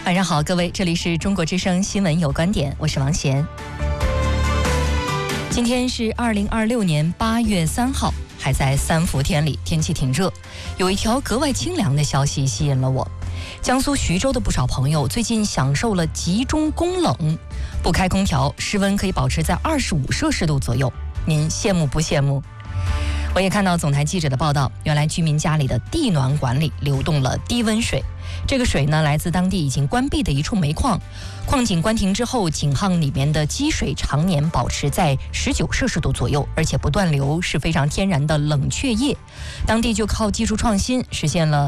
晚上好，各位，这里是中国之声新闻有观点，我是王贤。今天是2026年8月3号，还在三伏天里，天气挺热。有一条格外清凉的消息吸引了我。江苏徐州的不少朋友最近享受了集中供冷，不开空调，室温可以保持在25摄氏度左右。您羡慕不羡慕？我也看到总台记者的报道，原来居民家里的地暖管里流动了低温水。这个水呢，来自当地已经关闭的一处煤矿，矿井关停之后，井巷里面的积水常年保持在19摄氏度左右，而且不断流，是非常天然的冷却液。当地就靠技术创新实现了